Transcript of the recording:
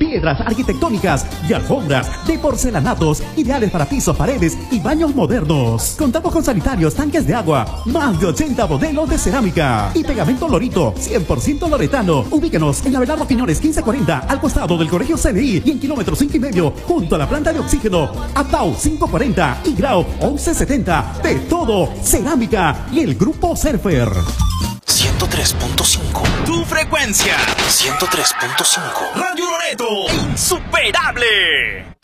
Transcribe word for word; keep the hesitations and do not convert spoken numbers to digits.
piedras arquitectónicas y alfombras de porcelanatos ideales para pisos, paredes y baños modernos. Contamos con sanitarios, tanques de agua, más de ochenta modelos de cerámica y pegamento Lorito cien por ciento loretano. Ubíquenos en Abelardo Quiñones quince cuarenta al costado del Colegio C N I y en kilómetro cinco y medio junto a la planta de oxígeno. Aptau quinientos cuarenta y Grau once setenta. De todo, cerámica y el grupo Surfer. ciento tres punto cinco. Tu frecuencia. ciento tres punto cinco. Radio Loreto. Insuperable.